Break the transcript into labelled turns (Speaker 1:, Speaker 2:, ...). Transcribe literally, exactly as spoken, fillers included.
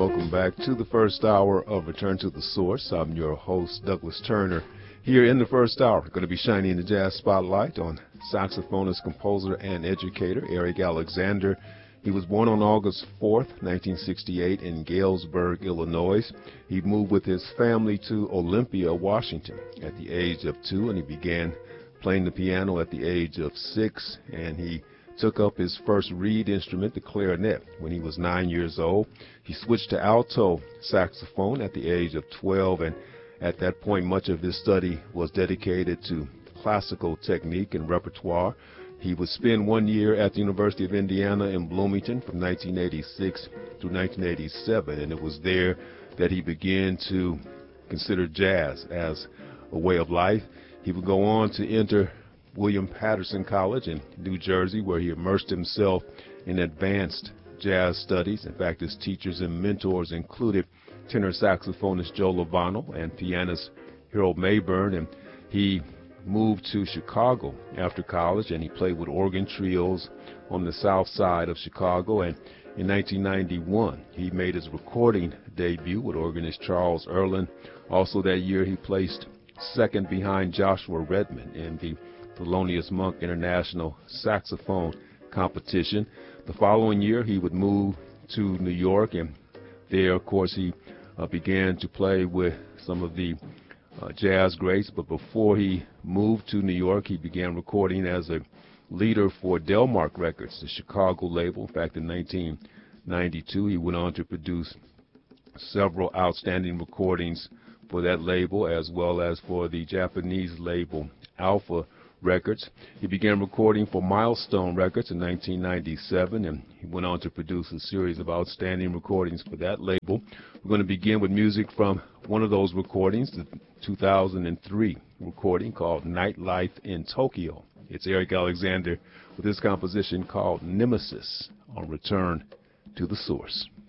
Speaker 1: welcome back to the first hour of Return to the Source. I'm your host, Douglas Turner. Here in the first hour, going to be shining the jazz spotlight on saxophonist, composer, and educator Eric Alexander. He was born on August fourth, nineteen sixty-eight in Galesburg, Illinois. He moved with his family to Olympia, Washington at the age of two, and he began playing the piano at the age of six, and he took up his first reed instrument, the clarinet, when he was nine years old. He switched to alto saxophone at the age of twelve, and at that point, much of his study was dedicated to classical technique and repertoire. He would spend one year at the University of Indiana in Bloomington from nineteen eighty-six through nineteen eighty-seven, and it was there that he began to consider jazz as a way of life. He would go on to enter William Patterson College in New Jersey, where he immersed himself in advanced jazz studies. In fact, his teachers and mentors included tenor saxophonist Joe Lovano and pianist Harold Mayburn, and he moved to Chicago after college, and he played with organ trios on the south side of Chicago. And in nineteen ninety-one, he made his recording debut with organist Charles Earland. Also that year, he placed second behind Joshua Redman in the Thelonious Monk International Saxophone Competition. The following year, he would move to New York, and there, of course, he uh, began to play with some of the uh, jazz greats. But before he moved to New York, he began recording as a leader for Delmark Records, the Chicago label. In fact, in nineteen ninety-two, he went on to produce several outstanding recordings for that label, as well as for the Japanese label Alpha Records. He began recording for Milestone Records in nineteen ninety-seven, and he went on to produce a series of outstanding recordings for that label. We're going to begin with music from one of those recordings, the two thousand three recording called Nightlife in Tokyo. It's Eric Alexander with this composition called Nemesis on Return to the Source.